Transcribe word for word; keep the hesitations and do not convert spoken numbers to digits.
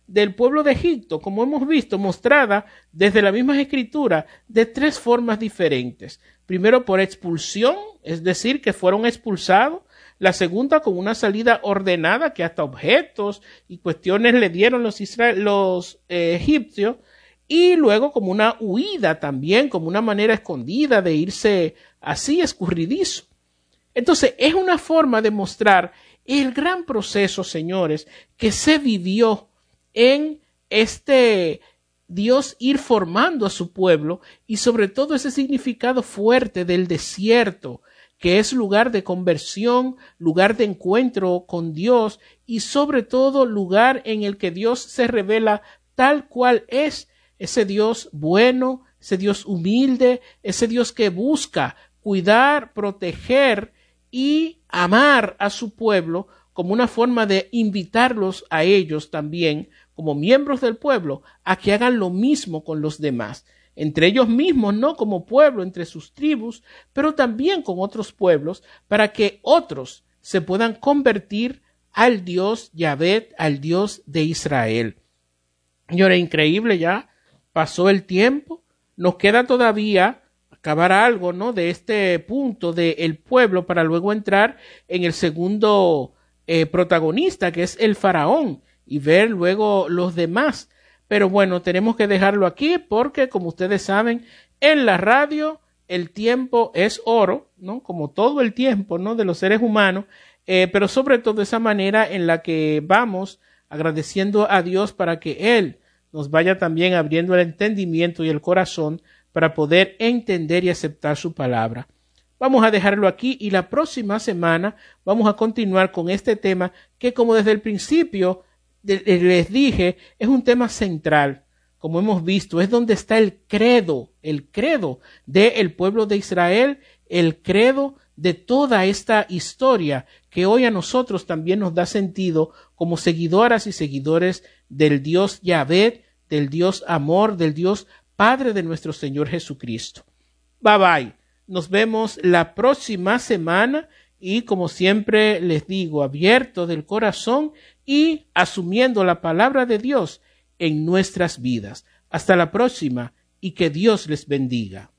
del pueblo de Egipto, como hemos visto, mostrada desde la misma escritura de tres formas diferentes. Primero por expulsión, es decir, que fueron expulsados. La segunda con una salida ordenada, que hasta objetos y cuestiones le dieron los, isra- los eh, egipcios. Y luego como una huida también, como una manera escondida de irse así escurridizo. Entonces es una forma de mostrar el gran proceso, señores, que se vivió en este Dios ir formando a su pueblo y sobre todo ese significado fuerte del desierto, que es lugar de conversión, lugar de encuentro con Dios y sobre todo lugar en el que Dios se revela tal cual es, ese Dios bueno, ese Dios humilde, ese Dios que busca cuidar, proteger y amar a su pueblo como una forma de invitarlos a ellos también, como miembros del pueblo, a que hagan lo mismo con los demás, entre ellos mismos, no como pueblo, entre sus tribus, pero también con otros pueblos, para que otros se puedan convertir al Dios Yahvé, al Dios de Israel. Señores, increíble, ya pasó el tiempo, nos queda todavía acabar algo, ¿no?, de este punto del pueblo para luego entrar en el segundo eh, protagonista, que es el faraón, y ver luego los demás. Pero bueno, tenemos que dejarlo aquí porque, como ustedes saben, en la radio el tiempo es oro, ¿no?, como todo el tiempo, ¿no?, de los seres humanos, eh, pero sobre todo esa manera en la que vamos agradeciendo a Dios para que Él nos vaya también abriendo el entendimiento y el corazón para poder entender y aceptar su palabra. Vamos a dejarlo aquí y la próxima semana vamos a continuar con este tema que, como desde el principio de, de, les dije, es un tema central. Como hemos visto, es donde está el credo, el credo del pueblo de Israel, el credo de toda esta historia que hoy a nosotros también nos da sentido como seguidoras y seguidores del Dios Yahvé, del Dios amor, del Dios Padre de nuestro Señor Jesucristo. Bye bye. Nos vemos la próxima semana y, como siempre les digo, abierto del corazón y asumiendo la palabra de Dios en nuestras vidas. Hasta la próxima y que Dios les bendiga.